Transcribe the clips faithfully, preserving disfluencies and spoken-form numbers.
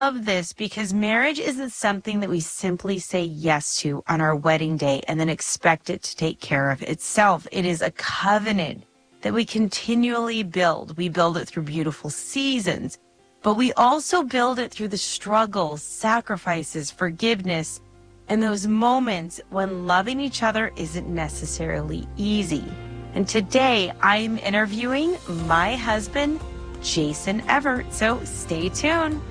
love this because marriage isn't something that we simply say yes to on our wedding day and then expect it to take care of itself. It is a covenant that we continually build. We build it through beautiful seasons, but we also build it through the struggles, sacrifices, forgiveness, and those moments when loving each other isn't necessarily easy. And today I'm interviewing my husband, Jason Evert. So stay tuned.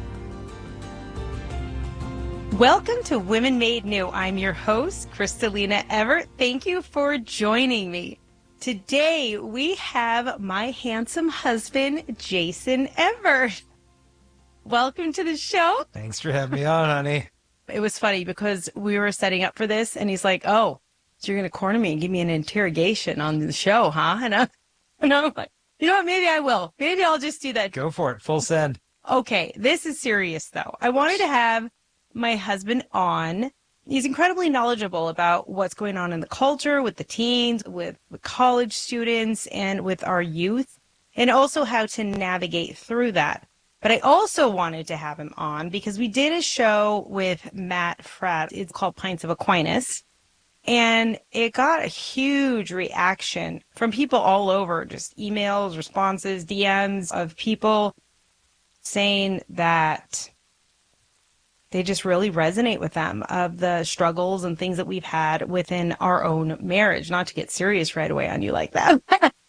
Welcome to Women Made New. I'm your host, Kristalina Evert. Thank you for joining me. Today we have my handsome husband, Jason Evert. Welcome to the show. Thanks for having me on, honey. It was funny because we were setting up for this and he's like, oh, so you're going to corner me and give me an interrogation on the show, huh? And, I, and I'm like, you know what? Maybe I will. Maybe I'll just do that. Go for it. Full send. Okay. This is serious, though. I wanted to have my husband on. He's incredibly knowledgeable about what's going on in the culture with the teens, with the college students, and with our youth, and also how to navigate through that. But I also wanted to have him on because we did a show with Matt Fradd. It's called Pints of Aquinas. And it got a huge reaction from people all over, just emails, responses, D Ms of people saying that they just really resonate with them of the struggles and things that we've had within our own marriage. Not to get serious right away on you like that.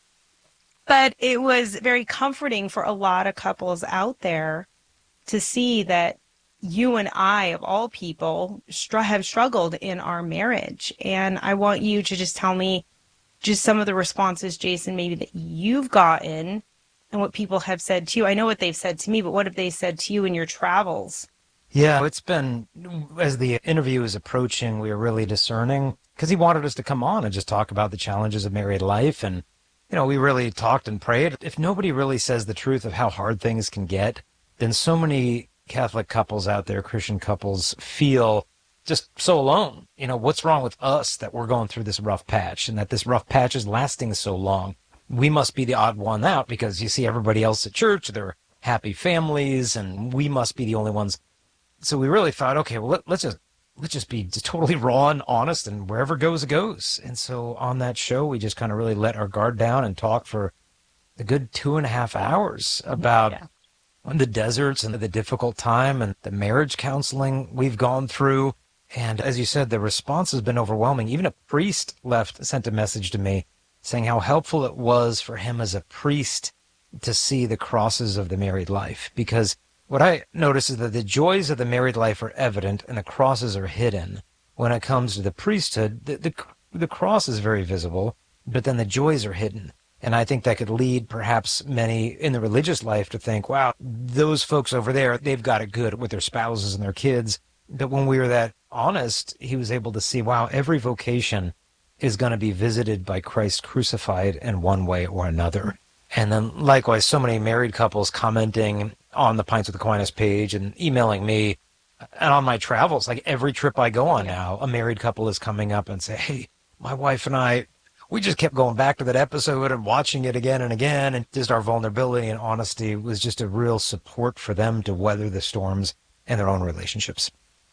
But it was very comforting for a lot of couples out there to see that you and I, of all people, str- have struggled in our marriage. And I want you to just tell me just some of the responses, Jason, maybe that you've gotten and what people have said to you. I know what they've said to me, but what have they said to you in your travels? Yeah, it's been, as the interview is approaching, we are really discerning because he wanted us to come on and just talk about the challenges of married life. And, you know, we really talked and prayed. If nobody really says the truth of how hard things can get, then so many Catholic couples out there, Christian couples, feel just so alone. You know, what's wrong with us that we're going through this rough patch and that this rough patch is lasting so long? We must be the odd one out because you see everybody else at church, they're happy families, and we must be the only ones. So we really thought, okay, well, let, let's just let's just be totally raw and honest, and wherever goes, it goes. And so on that show, we just kind of really let our guard down and talked for a good two and a half hours about yeah. the deserts and the difficult time and the marriage counseling we've gone through. And as you said, the response has been overwhelming. Even a priest left, sent a message to me saying how helpful it was for him as a priest to see the crosses of the married life. Because what I notice is that the joys of the married life are evident and the crosses are hidden. When it comes to the priesthood, the, the, the cross is very visible, but then the joys are hidden. And I think that could lead perhaps many in the religious life to think, wow, those folks over there, they've got it good with their spouses and their kids. But when we were that honest, he was able to see, wow, every vocation is going to be visited by Christ crucified in one way or another. And then likewise, so many married couples commenting on the Pints with Aquinas page and emailing me. And on my travels, like every trip I go on now, a married couple is coming up and say, hey, my wife and I, we just kept going back to that episode and watching it again and again. And just our vulnerability and honesty was just a real support for them to weather the storms in their own relationships.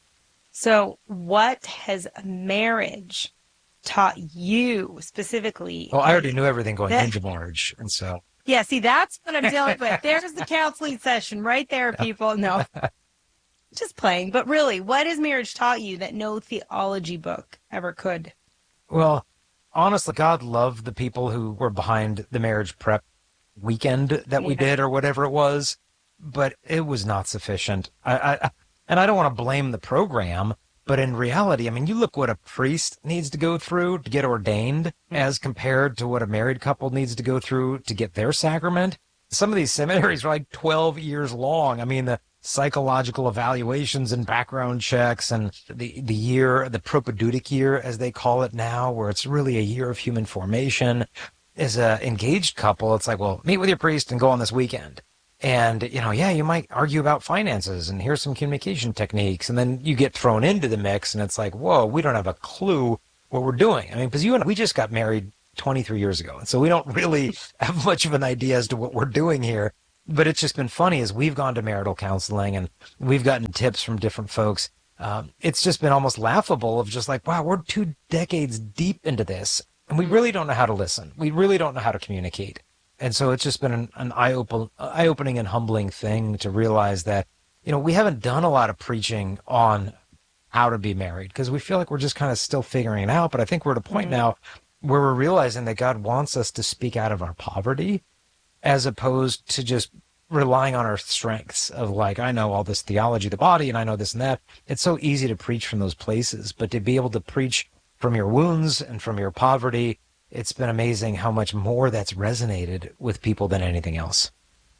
So what has marriage taught you specifically? Well, I already knew everything going that, into marriage. And so. Yeah, see, that's what I'm dealing with. There's the counseling session right there, people. No, just playing. But really, what has marriage taught you that no theology book ever could? Well, honestly, God loved the people who were behind the marriage prep weekend that we yeah. did or whatever it was, but it was not sufficient. I, I and I don't want to blame the program, but in reality, I mean, you look what a priest needs to go through to get ordained mm-hmm. as compared to what a married couple needs to go through to get their sacrament. Some of these seminaries are like twelve years long. I mean, the psychological evaluations and background checks and the, the year, the propedeutic year, as they call it now, where it's really a year of human formation. As a engaged couple, it's like, well, meet with your priest and go on this weekend. And, you know, yeah, you might argue about finances and here's some communication techniques. And then you get thrown into the mix and it's like, whoa, we don't have a clue what we're doing. I mean, because you and we just got married twenty-three years ago. And so we don't really have much of an idea as to what we're doing here. But it's just been funny as we've gone to marital counseling and we've gotten tips from different folks. Um, it's just been almost laughable of just like, wow, we're two decades deep into this and we really don't know how to listen. We really don't know how to communicate. And so it's just been an, an eye open, eye opening and humbling thing to realize that, you know, we haven't done a lot of preaching on how to be married because we feel like we're just kind of still figuring it out. But I think we're at a point Mm-hmm. now where we're realizing that God wants us to speak out of our poverty as opposed to just relying on our strengths of like, I know all this theology of the body and I know this and that. It's so easy to preach from those places, but to be able to preach from your wounds and from your poverty, it's been amazing how much more that's resonated with people than anything else.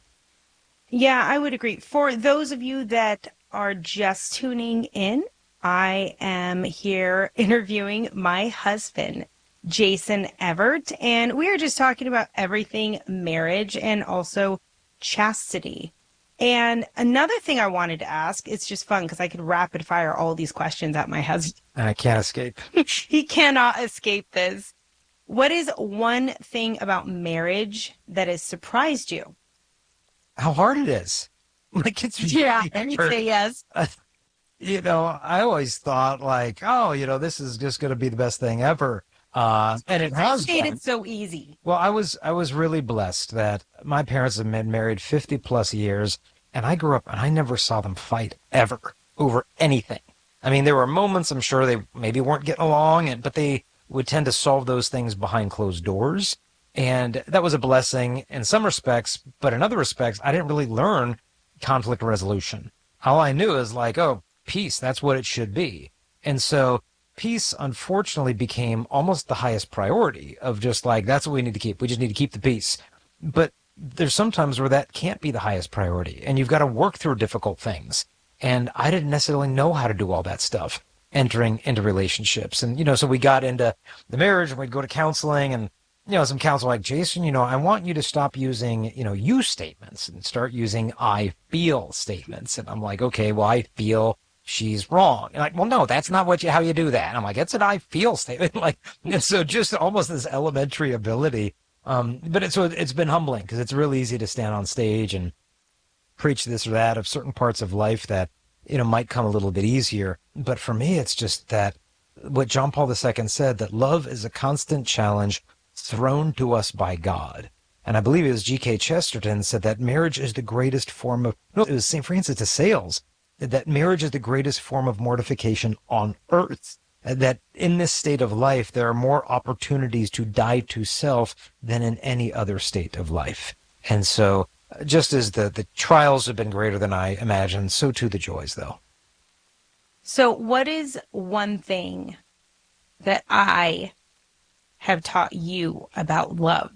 Yeah, I would agree. For those of you that are just tuning in, I am here interviewing my husband, Jason Everett, and we are just talking about everything marriage and also chastity. And another thing I wanted to ask, it's just fun because I could rapid fire all these questions at my husband. And I can't escape. He cannot escape this. What is one thing about marriage that has surprised you? How hard it is. Like it's Yeah, really and you hard. say yes. Uh, you know, I always thought like, oh, you know, this is just going to be the best thing ever. Uh, and it has Made been. it so easy. Well, I was I was really blessed that my parents have been married fifty plus years, and I grew up and I never saw them fight ever over anything. I mean, there were moments I'm sure they maybe weren't getting along, and but they would tend to solve those things behind closed doors, and that was a blessing in some respects. But in other respects, I didn't really learn conflict resolution. All I knew is like, oh, peace, that's what it should be. And so peace unfortunately became almost the highest priority of just like, that's what we need to keep. We just need to keep the peace. But there's sometimes where that can't be the highest priority and you've got to work through difficult things. And I didn't necessarily know how to do all that stuff entering into relationships. And, you know, so we got into the marriage and we'd go to counseling and, you know, some counsel like, Jason, you know, I want you to stop using, you know, you statements and start using I feel statements. And I'm like, okay, well, I feel she's wrong. And like, well, no, that's not what you, how you do that. And I'm like, it's an I feel statement. Like, and so just almost this elementary ability. Um, but it's, so it's been humbling because it's really easy to stand on stage and preach this or that of certain parts of life that, you know, might come a little bit easier. But for me, it's just that what John Paul the Second said, that love is a constant challenge thrown to us by God. And I believe it was G K Chesterton said that marriage is the greatest form of, no, it was Saint Francis de Sales, that marriage is the greatest form of mortification on earth. That in this state of life, there are more opportunities to die to self than in any other state of life. And so just as the, the trials have been greater than I imagined, so too the joys, though. So, what is one thing that I have taught you about love?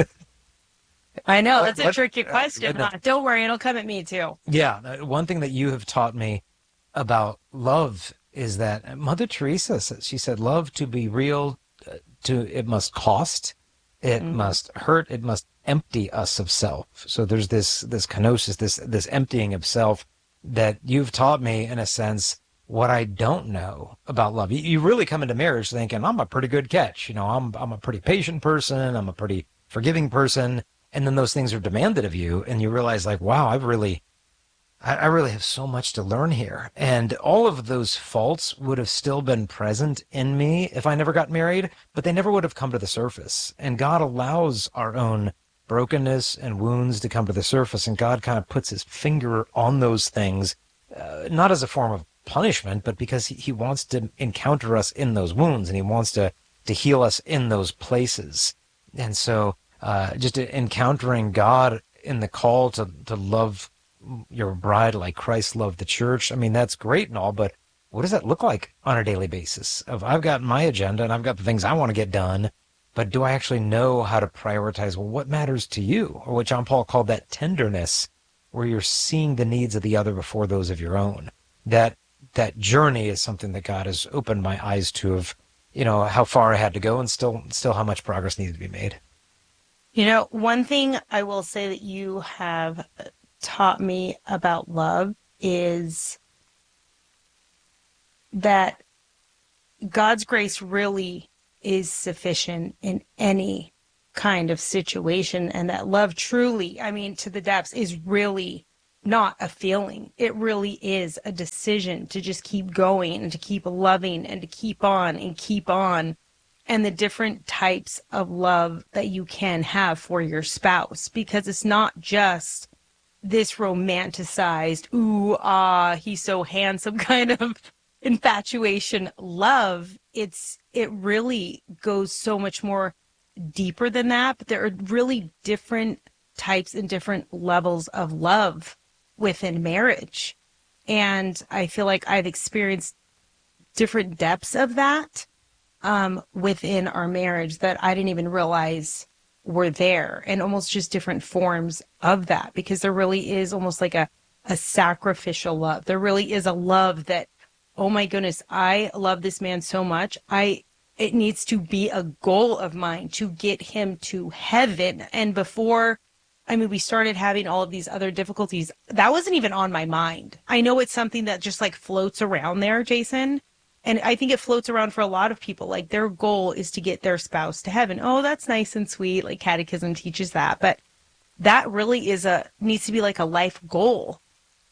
I know that's a What- tricky uh, question. no. Huh? Don't worry, it'll come at me too. Yeah, uh, one thing that you have taught me about love is that Mother Teresa says, she said, love to be real, uh, to it must cost, it Mhm. must hurt, it must empty us of self. So there's this this kenosis, this this emptying of self that you've taught me in a sense what I don't know about love. You, you really come into marriage thinking I'm a pretty good catch, you know, I'm I'm a pretty patient person, I'm a pretty forgiving person, and then those things are demanded of you, and you realize like, wow, I've really I, I really have so much to learn here. And all of those faults would have still been present in me if I never got married, but they never would have come to the surface. And God allows our own brokenness and wounds to come to the surface. And God kind of puts his finger on those things, uh, not as a form of punishment, but because he, he wants to encounter us in those wounds and he wants to, to heal us in those places. And so uh, just encountering God in the call to, to love your bride like Christ loved the church. I mean, that's great and all, but what does that look like on a daily basis? Of I've got my agenda and I've got the things I want to get done, but do I actually know how to prioritize, well, what matters to you? Or what John Paul called that tenderness, where you're seeing the needs of the other before those of your own. That that journey is something that God has opened my eyes to, of, you know, how far I had to go and still still how much progress needed to be made. You know, one thing I will say that you have taught me about love is that God's grace really is sufficient in any kind of situation, and that love truly, I mean, to the depths, is really not a feeling. It really is a decision to just keep going and to keep loving and to keep on and keep on. And the different types of love that you can have for your spouse, because it's not just this romanticized, ooh, ah, he's so handsome kind of infatuation love. It's, it really goes so much more deeper than that, but there are really different types and different levels of love within marriage. And I feel like I've experienced different depths of that um, within our marriage that I didn't even realize were there, and almost just different forms of that, because there really is almost like a, a sacrificial love. There really is a love that, oh my goodness, I love this man so much. I, it needs to be a goal of mine to get him to heaven. And before, I mean, we started having all of these other difficulties, that wasn't even on my mind. I know it's something that just like floats around there, Jason. And I think it floats around for a lot of people. Like their goal is to get their spouse to heaven. Oh, that's nice and sweet. Like catechism teaches that. But that really is a, needs to be like a life goal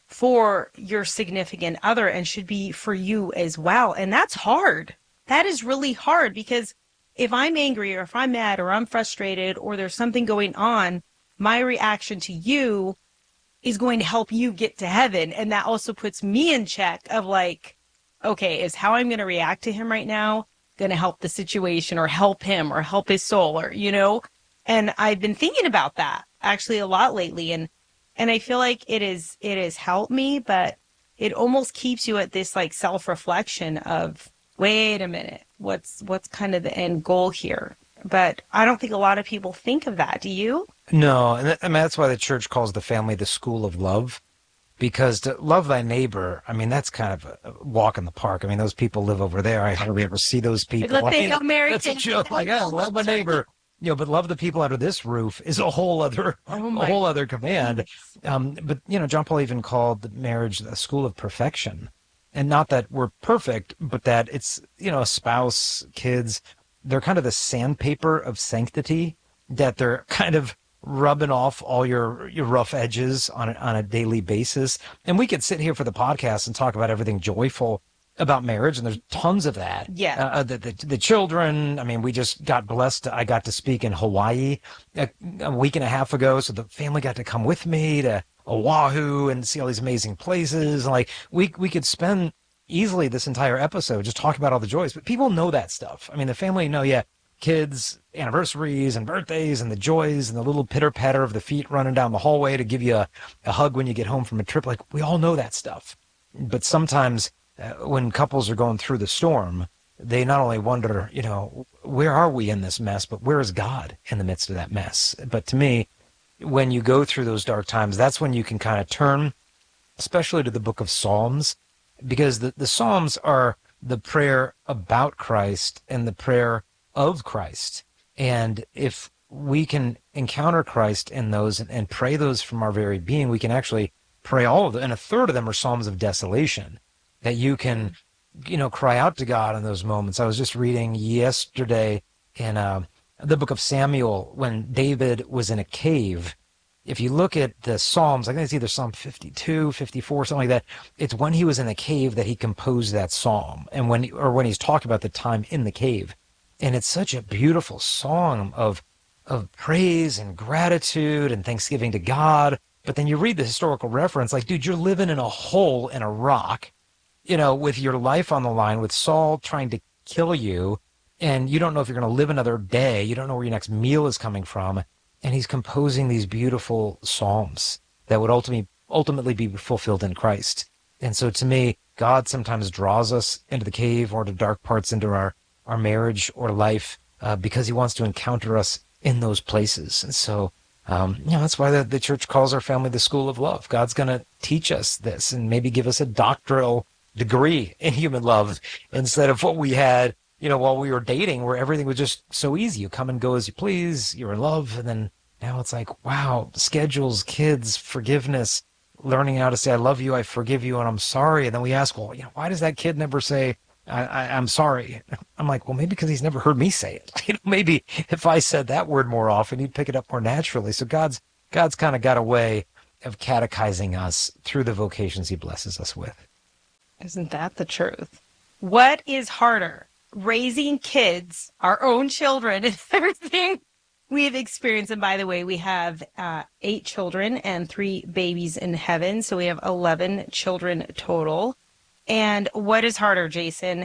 for your significant other, and should be for you as well. And that's hard. That is really hard, because if I'm angry or if I'm mad or I'm frustrated or there's something going on, my reaction to you is going to help you get to heaven. And that also puts me in check of like, okay, is how I'm going to react to him right now going to help the situation or help him or help his soul, or, you know? And I've been thinking about that actually a lot lately. And, and I feel like it is, it has helped me, but it almost keeps you at this like self-reflection of, wait a minute, what's, what's kind of the end goal here? But I don't think a lot of people think of that. Do you? No, and that, I mean, that's why the church calls the family the school of love. Because to love thy neighbor, I mean, that's kind of a walk in the park. I mean, those people live over there. I hardly ever see those people. Let I they mean, go marry that's a joke. Like, oh, love my neighbor. You know, but love the people under this roof is a whole other, Oh a whole my other command. Um, but, you know, John Paul even called the marriage a school of perfection. And not that we're perfect, but that it's, you know, a spouse, kids, they're kind of the sandpaper of sanctity, that they're kind of rubbing off all your your rough edges on a, on a daily basis. And we could sit here for the podcast and talk about everything joyful about marriage, and there's tons of that. Yeah. Uh, the, the the children. I mean, we just got blessed. I got to speak in Hawaii a, a week and a half ago, so the family got to come with me to Oahu and see all these amazing places. And like we we could spend easily this entire episode just talking about all the joys, but people know that stuff. I mean, the family know, yeah, kids, anniversaries and birthdays and the joys and the little pitter patter of the feet running down the hallway to give you a, a hug when you get home from a trip. Like, we all know that stuff. But sometimes uh, when couples are going through the storm, they not only wonder, you know, where are we in this mess, but where is God in the midst of that mess? But to me, when you go through those dark times, that's when you can kind of turn, especially to the book of Psalms, because the, the Psalms are the prayer about Christ and the prayer of Christ. And if we can encounter Christ in those and, and pray those from our very being, we can actually pray all of them. And a third of them are Psalms of desolation, that you can, you know, cry out to God in those moments. I was just reading yesterday in uh, the book of Samuel when David was in a cave. If you look at the Psalms, I think it's either Psalm fifty-two, fifty-four, something like that. It's when he was in the cave that he composed that psalm, and when, or when he's talking about the time in the cave. And it's such a beautiful song of of praise and gratitude and thanksgiving to God. But then you read the historical reference, like, dude, you're living in a hole in a rock, you know, with your life on the line, with Saul trying to kill you, and you don't know if you're going to live another day. You don't know where your next meal is coming from. And he's composing these beautiful psalms that would ultimately ultimately be fulfilled in Christ. And so to me, God sometimes draws us into the cave or to dark parts into our our marriage or life, uh, because he wants to encounter us in those places. And so, um, you know, that's why the, the church calls our family the school of love. God's going to teach us this and maybe give us a doctoral degree in human love instead of what we had, you know, while we were dating, where everything was just so easy. You come and go as you please, you're in love. And then now it's like, wow, schedules, kids, forgiveness, learning how to say, I love you, I forgive you, and I'm sorry. And then we ask, well, you know, why does that kid never say, I, I, I'm sorry. I'm like, well, maybe because he's never heard me say it. You know, maybe if I said that word more often, he'd pick it up more naturally. So God's God's kind of got a way of catechizing us through the vocations he blesses us with. Isn't that the truth? What is harder? Raising kids, our own children, and everything we've experienced. And by the way, we have uh, eight children and three babies in heaven. So we have eleven children total. And what is harder, Jason?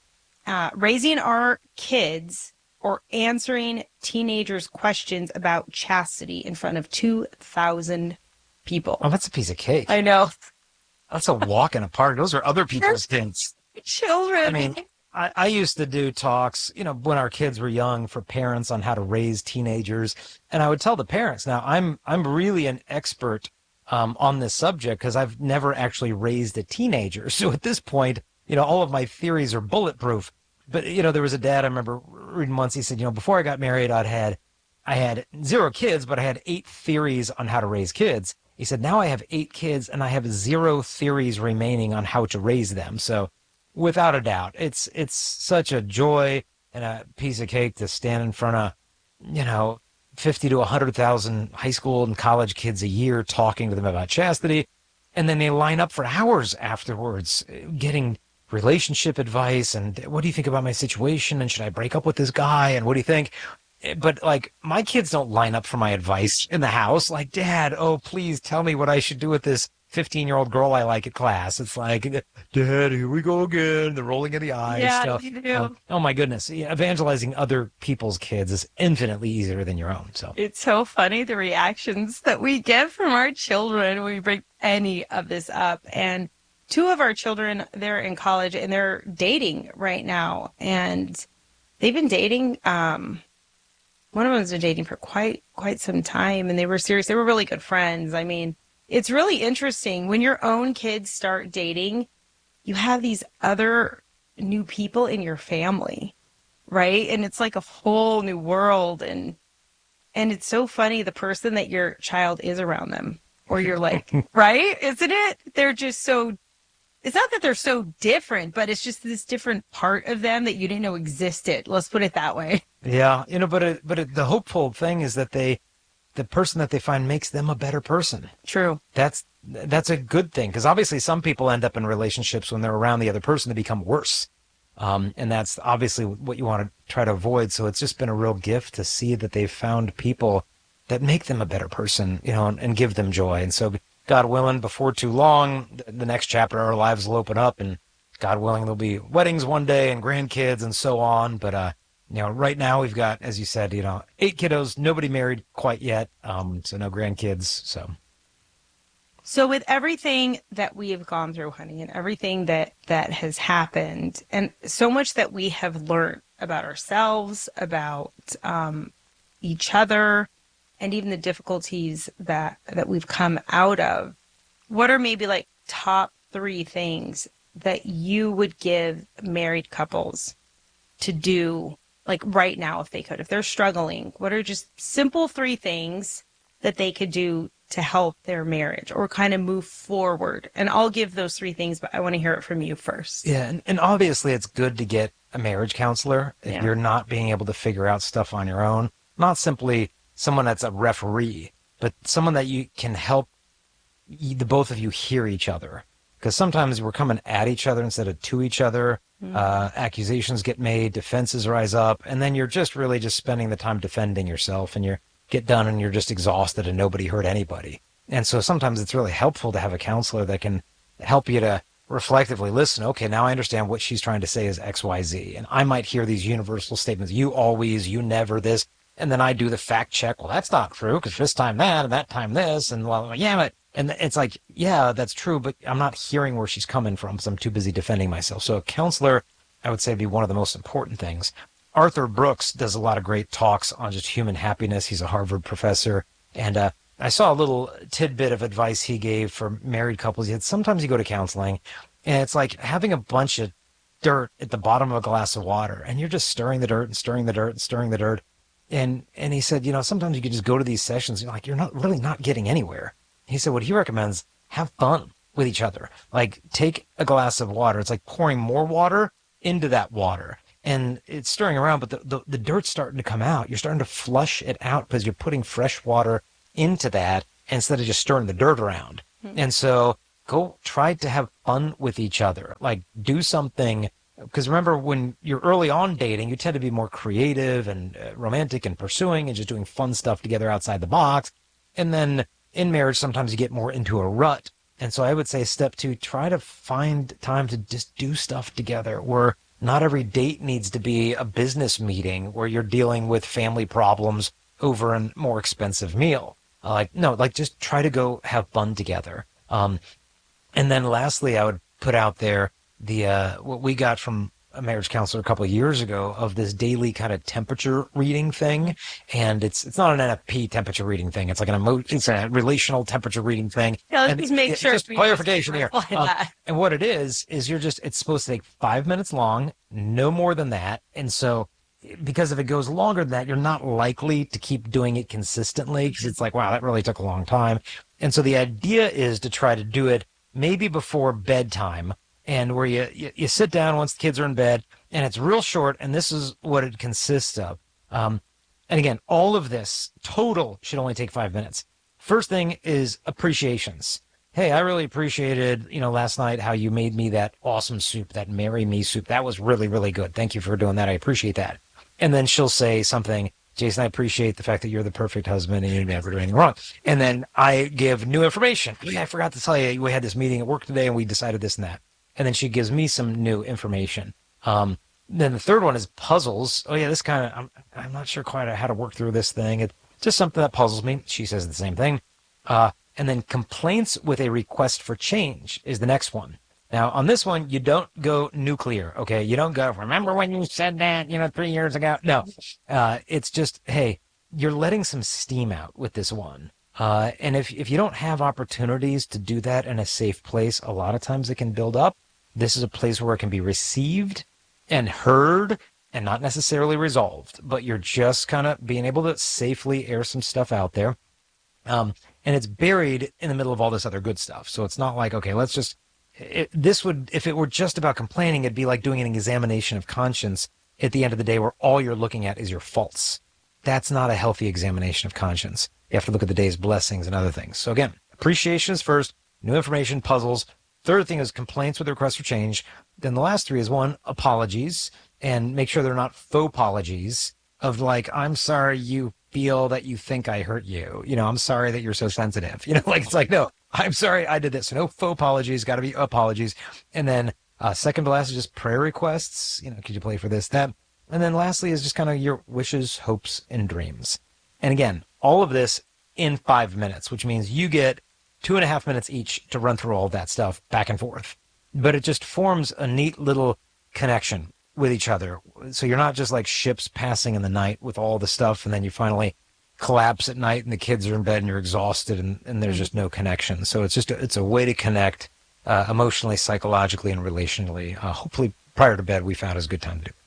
Uh, raising our kids or answering teenagers' questions about chastity in front of two thousand people? Oh, that's a piece of cake. I know. That's a walk in a park. Those are other people's kids. Children. I mean, I, I used to do talks, you know, when our kids were young for parents on how to raise teenagers. And I would tell the parents, now I'm, I'm really an expert um, on this subject because I've never actually raised a teenager. So at this point, you know, all of my theories are bulletproof. But, you know, there was a dad I remember reading once, he said, you know, before I got married, I'd had, I had zero kids, but I had eight theories on how to raise kids. He said, now I have eight kids and I have zero theories remaining on how to raise them. So without a doubt, it's it's such a joy and a piece of cake to stand in front of, you know, fifty to one hundred thousand high school and college kids a year talking to them about chastity. And then they line up for hours afterwards getting relationship advice. And what do you think about my situation? And should I break up with this guy? And what do you think? But like, my kids don't line up for my advice in the house. Like, Dad, oh, please tell me what I should do with this fifteen year old girl I like at class. It's like, Dad, here we go again. The rolling of the eyes yeah, stuff. You do. Um, oh my goodness. Yeah, evangelizing other people's kids is infinitely easier than your own. So it's so funny the reactions that we get from our children when we bring any of this up. And two of our children, they're in college and they're dating right now. And they've been dating, um, one of them's been dating for quite, quite some time, and they were serious. They were really good friends. I mean, it's really interesting when your own kids start dating, you have these other new people in your family, right? And it's like a whole new world. And, and it's so funny, the person that your child is around them, or you're like, right? Isn't it? They're just so, it's not that they're so different, but it's just this different part of them that you didn't know existed. Let's put it that way. yeah, you know, but it, but it, the hopeful thing is that they, the person that they find makes them a better person. True. That's that's a good thing, because obviously some people end up in relationships when they're around the other person to become worse, um, and that's obviously what you want to try to avoid. So it's just been a real gift to see that they've found people that make them a better person, you know, and, and give them joy. And so, God willing, before too long, the next chapter of our lives will open up, and God willing, there'll be weddings one day and grandkids and so on. But, uh, you know, right now we've got, as you said, you know, eight kiddos, nobody married quite yet. Um, so no grandkids. So. So with everything that we have gone through, honey, and everything that, that has happened, and so much that we have learned about ourselves, about um, each other, and even the difficulties that, that we've come out of, what are maybe like top three things that you would give married couples to do, like right now, if they could, if they're struggling? What are just simple three things that they could do to help their marriage or kind of move forward? And I'll give those three things, but I want to hear it from you first. Yeah, and, and obviously it's good to get a marriage counselor if Yeah. you're not being able to figure out stuff on your own. Not simply someone that's a referee, but someone that you can help you, the both of you hear each other. Because sometimes we're coming at each other instead of to each other. Mm-hmm. Uh, accusations get made, defenses rise up, and then you're just really just spending the time defending yourself, and you get done and you're just exhausted and nobody hurt anybody. And so sometimes it's really helpful to have a counselor that can help you to reflectively listen. Okay, now I understand what she's trying to say is X, Y, Z. And I might hear these universal statements, you always, you never, this. And then I do the fact check. Well, that's not true, because this time that and that time this. And well, yeah, but, and it's like, yeah, that's true, but I'm not hearing where she's coming from because I'm too busy defending myself. So a counselor, I would say, would be one of the most important things. Arthur Brooks does a lot of great talks on just human happiness. He's a Harvard professor. And uh, I saw a little tidbit of advice he gave for married couples. He said, sometimes you go to counseling, and it's like having a bunch of dirt at the bottom of a glass of water, and you're just stirring the dirt and stirring the dirt and stirring the dirt. And and he said, you know, sometimes you could just go to these sessions, and you're like, you're not really not getting anywhere. He said what he recommends, have fun with each other. Like, take a glass of water. It's like pouring more water into that water. And it's stirring around, but the, the, the dirt's starting to come out. You're starting to flush it out because you're putting fresh water into that instead of just stirring the dirt around. Mm-hmm. And so go try to have fun with each other. Like, do something, because remember, when you're early on dating, you tend to be more creative and uh, romantic and pursuing and just doing fun stuff together outside the box. And then in marriage, sometimes you get more into a rut. And so I would say step two, try to find time to just do stuff together, where not every date needs to be a business meeting where you're dealing with family problems over a more expensive meal. Uh, like, no, like just try to go have fun together. Um, and then lastly, I would put out there the, uh, what we got from a marriage counselor a couple of years ago of this daily kind of temperature reading thing. And it's, it's not an N F P temperature reading thing. It's like an emo, it's a relational temperature reading thing. Yeah, let's and just make it, sure. Just clarification here. Uh, and what it is, is you're just, it's supposed to take five minutes long, no more than that. And so, because if it goes longer than that, you're not likely to keep doing it consistently, because it's like, wow, that really took a long time. And so the idea is to try to do it maybe before bedtime, and where you, you, you sit down once the kids are in bed, and it's real short, and this is what it consists of. Um, and again, all of this total should only take five minutes. First thing is appreciations. Hey, I really appreciated, you know, last night how you made me that awesome soup, that Marry Me soup. That was really, really good. Thank you for doing that. I appreciate that. And then she'll say something, Jason, I appreciate the fact that you're the perfect husband and you never do anything wrong. And then I give new information. Yeah, I forgot to tell you, we had this meeting at work today and we decided this and that. And then she gives me some new information. Um, then the third one is puzzles. Oh yeah, this kind of, I'm, I'm not sure quite how to work through this thing. It's just something that puzzles me. She says the same thing. Uh, and then complaints with a request for change is the next one. Now, on this one, you don't go nuclear, okay? You don't go, remember when you said that, you know, three years ago? No, uh, it's just, hey, you're letting some steam out with this one. Uh, and if, if you don't have opportunities to do that in a safe place, a lot of times it can build up. This is a place where it can be received and heard and not necessarily resolved, but you're just kind of being able to safely air some stuff out there. Um, and it's buried in the middle of all this other good stuff. So it's not like, okay, let's just, it, this would, if it were just about complaining, it'd be like doing an examination of conscience at the end of the day where all you're looking at is your faults. That's not a healthy examination of conscience. You have to look at the day's blessings and other things. So again, appreciation is first, new information, puzzles. Third thing is complaints with requests for change. Then the last three is one, apologies, and make sure they're not faux apologies of like, I'm sorry you feel that you think I hurt you. You know, I'm sorry that you're so sensitive. You know, like, it's like, no, I'm sorry I did this. So no faux apologies, got to be apologies. And then uh, second to last is just prayer requests. You know, could you play for this, that? And then lastly is just kind of your wishes, hopes, and dreams. And again, all of this in five minutes, which means you get two and a half minutes each to run through all of that stuff back and forth. But it just forms a neat little connection with each other. So you're not just like ships passing in the night with all the stuff, and then you finally collapse at night and the kids are in bed and you're exhausted and, and there's just no connection. So it's just a, it's a way to connect uh, emotionally, psychologically, and relationally. Uh, hopefully prior to bed, we found is a good time to do.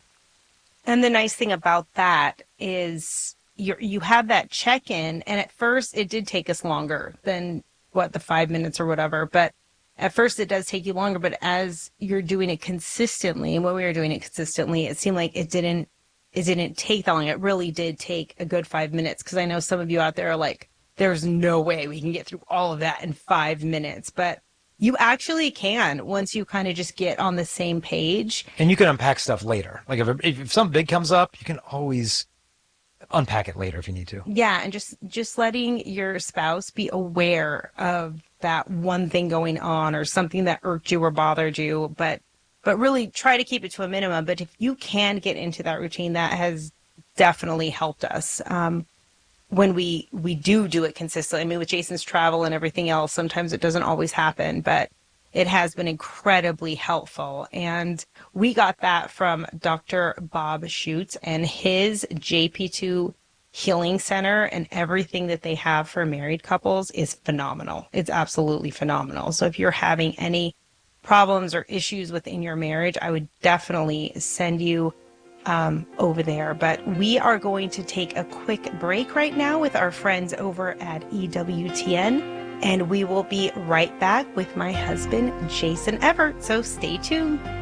And the nice thing about that is you you have that check-in, and at first it did take us longer than what the five minutes or whatever, but at first it does take you longer, but as you're doing it consistently, and when we were doing it consistently, it seemed like it didn't, it didn't take that long. It really did take a good five minutes. Cause I know some of you out there are like, there's no way we can get through all of that in five minutes, but you actually can once you kind of just get on the same page. And you can unpack stuff later. Like if, if something big comes up, you can always unpack it later if you need to. Yeah, and just just letting your spouse be aware of that one thing going on or something that irked you or bothered you, but but really try to keep it to a minimum. But if you can get into that routine, that has definitely helped us. Um, when we we do do it consistently. I mean, with Jason's travel and everything else, sometimes it doesn't always happen, but it has been incredibly helpful. And we got that from Doctor Bob Schutz and his J P two Healing Center, and everything that they have for married couples is phenomenal. It's absolutely phenomenal. So if you're having any problems or issues within your marriage, I would definitely send you um, over there. But we are going to take a quick break right now with our friends over at E W T N. And we will be right back with my husband, Jason Evert. So stay tuned.